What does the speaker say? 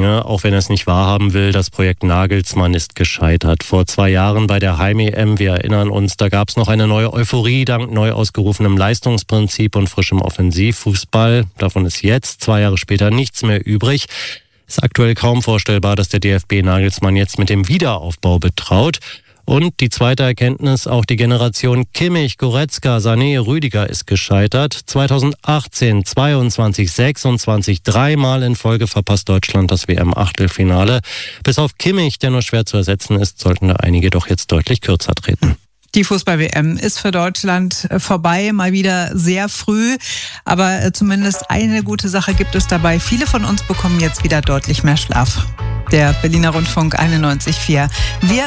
Dinge, auch wenn er es nicht wahrhaben will. Das Projekt Nagelsmann ist gescheitert. Vor 2 Jahren bei der Heim-EM, wir erinnern uns, da gab es noch eine neue Euphorie dank neu ausgerufenem Leistungsprinzip und frischem Offensivfußball. Davon ist jetzt, 2 Jahre später, nichts mehr übrig. Ist aktuell kaum vorstellbar, dass der DFB Nagelsmann jetzt mit dem Wiederaufbau betraut. Und die zweite Erkenntnis, auch die Generation Kimmich, Goretzka, Sané, Rüdiger ist gescheitert. 2018, 22, 26, 3-mal in Folge verpasst Deutschland das WM-Achtelfinale. Bis auf Kimmich, der nur schwer zu ersetzen ist, sollten da einige doch jetzt deutlich kürzer treten. Die Fußball-WM ist für Deutschland vorbei, mal wieder sehr früh. Aber zumindest eine gute Sache gibt es dabei. Viele von uns bekommen jetzt wieder deutlich mehr Schlaf. Der Berliner Rundfunk 91,4. Wir